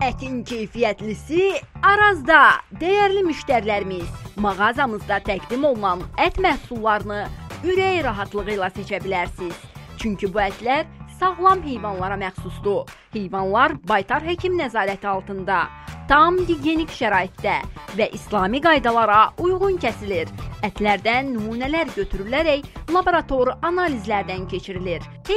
Ətin keyfiyyətlisi Arazda. Dəyərli müştərilərimiz, mağazamızda təqdim olunan ət məhsullarını ürək rahatlığı ilə seçə bilərsiniz. Çünki bu ətlər sağlam heyvanlara məxsusdur. Heyvanlar baytar həkim nəzarəti altında, tam gigiyenik şəraitdə və İslami qaydalara uyğun kəsilir. Ətlərdən nümunələr götürülərək laborator analizlərdən keçirilir.